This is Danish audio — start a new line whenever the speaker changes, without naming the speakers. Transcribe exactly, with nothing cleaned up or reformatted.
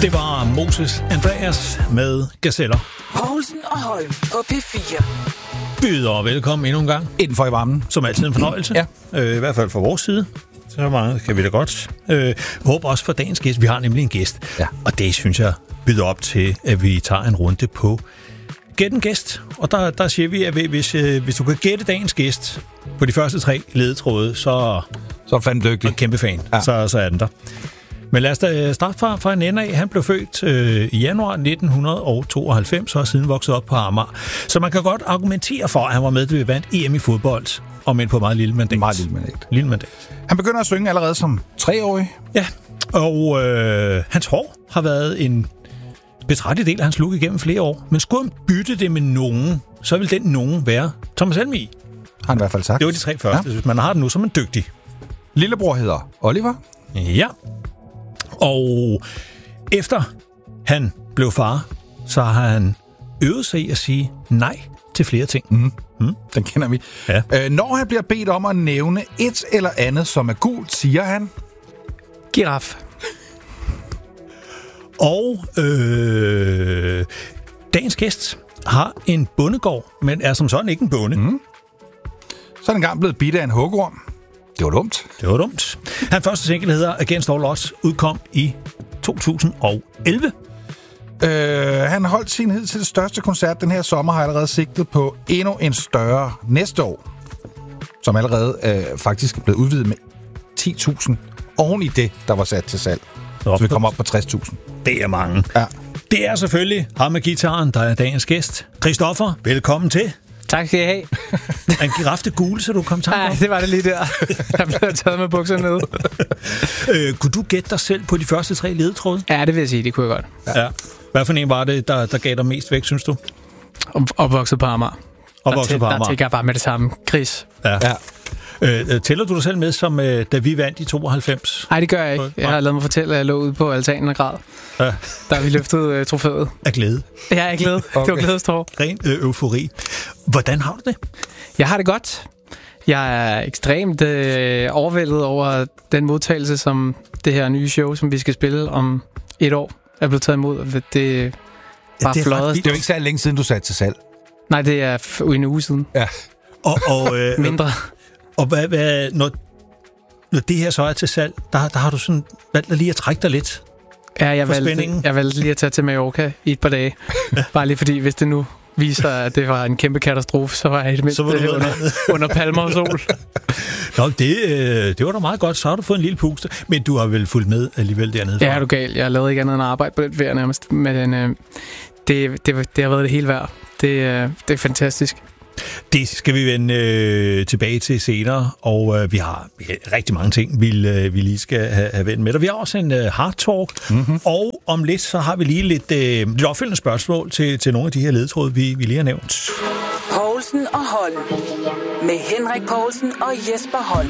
Det var Moses Andreas med Gazeller.
Poulsen og Holm på P fire.
Byder velkommen endnu en gang.
Indenfor i varmen.
Som altid en fornøjelse.
Ja.
Øh, I hvert fald fra vores side. Så meget kan vi da godt. Øh, håber også for dagens gæst. Vi har nemlig en gæst.
Ja.
Og det synes jeg byder op til, at vi tager en runde på Gæt en gæst. Og der, der siger vi, at hvis, øh, hvis du kan gætte dagens gæst på de første tre ledetråde, så,
så er du fandme dygtig.
En kæmpe fan. Ja. Så, så er den der. Men lad os da starte fra, fra en ende af. Han blev født øh, i januar nitten tooghalvfems og har siden vokset op på Amager. Så man kan godt argumentere for, at han var med til at vandt E M i fodbold, og med på meget lille mandat.
Meget lille mandat.
Lille mandat.
Han begynder at synge allerede som treårig.
Ja, og øh, hans hår har været en betragtelig del af hans look igennem flere år. Men skulle han bytte det med nogen, så vil den nogen være Thomas Helmig.
Har han i hvert fald sagt.
Det var de tre første. Ja. Hvis man har den nu, så er man dygtig.
Lillebror hedder Oliver.
Ja. Og efter han blev far, så har han øvet sig i at sige nej til flere ting.
Mm. Mm. Den kender vi.
Ja.
Øh, når han bliver bedt om at nævne et eller andet, som er gult, siger han...
Giraf.
Og øh, dagens gæst har en bondegård, men er som sådan ikke en bonde.
Mm. Så er han engang blevet bidt af en hugorm. Det var dumt.
Det var dumt. Hans første single hedder Against All Odds, udkom i to tusind og elleve.
Øh, han holdt sin hed til det største koncert den her sommer, har allerede sigtet på endnu en større næste år, som allerede øh, faktisk er blevet udvidet med ti tusind oven i det, der var sat til salg. Så vi kommer op på tres tusind.
Det er mange.
Ja.
Det er selvfølgelig ham med gitaren, der er dagens gæst. Christoffer, velkommen til.
Tak skal I have.
En giraf det gule, så du kom tanke om?
Nej, det var det lige der. Jeg blev taget med bukserne ned.
øh, kunne du gætte dig selv på de første tre ledetråde?
Ja, det vil jeg sige. Det kunne jeg godt.
Ja. Hvad for en var det, der, der gav dig mest væk, synes du?
Opvokset på Amager.
Opvokset på Amager.
Der tænker jeg bare med det samme. Chris.
Ja. Ja. Øh, tæller du dig selv med, som øh, da vi vandt i tooghalvfems?
Nej, det gør jeg ikke. Jeg har lavet mig fortælle, at jeg lå ude på altanen og græd. Ja. Der vi løftede øh, trofæet.
Af glæde?
Ja, af glæde. Okay. Det var glædestår.
Ren øh, eufori. Hvordan har du det?
Jeg har det godt. Jeg er ekstremt øh, overvældet over den modtagelse, som det her nye show, som vi skal spille om et år, er blevet taget imod. Det, det
ja, det, er det er jo ikke så længe siden, du satte til salg.
Nej, det er f- en uge siden.
Ja.
Og, og, øh,
Mindre.
Og hvad, hvad, når, når det her så er til salg, der, der har du sådan valgt lige at trække dig lidt.
Ja, jeg valgte, jeg valgte lige at tage til Mallorca i et par dage. Ja. Bare lige fordi, hvis det nu viser, at det var en kæmpe katastrofe, så var jeg i det mindste under, under palmer og sol.
Nå, det, øh, det var da meget godt. Så har du fået en lille puste. Men du har vel fulgt med alligevel dernede?
Ja, er du gal. Jeg har lavet ikke andet end arbejde på den ferie nærmest. Men øh, det, det, det har været det hele værd. Det, øh, det er fantastisk.
Det skal vi vende øh, tilbage til senere, og øh, vi har ja, rigtig mange ting, vi, øh, vi lige skal have, have vendt med. Og vi har også en øh, hard talk, mm-hmm. og om lidt, så har vi lige lidt, øh, lidt opfølgende spørgsmål til, til nogle af de her ledetråde, vi, vi lige har nævnt.
Poulsen og Holm. Med Henrik Poulsen og Jesper Holm.